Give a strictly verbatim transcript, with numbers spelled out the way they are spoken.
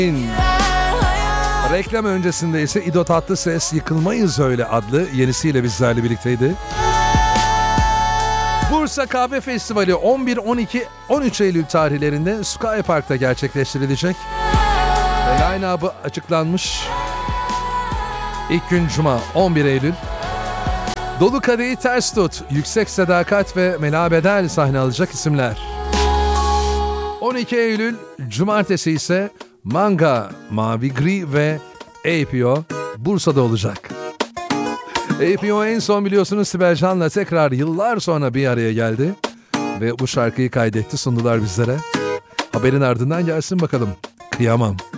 Reklam öncesinde ise İdo Tatlıses Yıkılmayız Öyle adlı yenisiyle bizlerle birlikteydi. Bursa Kahve Festivali on bir, on iki, on üç Eylül tarihlerinde Sky Park'ta gerçekleştirilecek. Ve line-up'ı açıklanmış. İlk gün Cuma on bir Eylül. Dolu Kadehi Ters Tut, Yüksek Sadakat ve Mela Bedel sahne alacak isimler. on iki Eylül Cumartesi ise Manga, Mavi Gri ve A P O Bursa'da olacak. A P O en son biliyorsunuz Sibel Can'la tekrar yıllar sonra bir araya geldi. Ve bu şarkıyı kaydetti, sundular bizlere. Haberin ardından gelsin bakalım. Kıyamam.